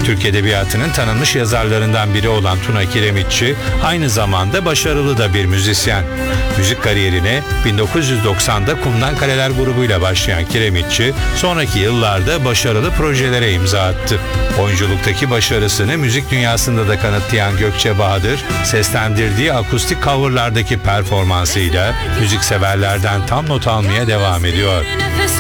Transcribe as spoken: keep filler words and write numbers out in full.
Türk Edebiyatı'nın tanınmış yazarlarından biri olan Tuna Kiremitçi aynı zamanda başarılı da bir müzisyen. Müzik kariyerine bin dokuz yüz doksanda Kumdan Kaleler grubuyla başlayan Kiremitçi sonraki yıllarda başarılı projelere imza attı. Oyunculuktaki başarısını müzik dünyasında da kanıtlayan Gökçe Bahadır, seslendirdiği akustik coverlardaki performansıyla müzikseverlerden tam not almaya devam ediyor.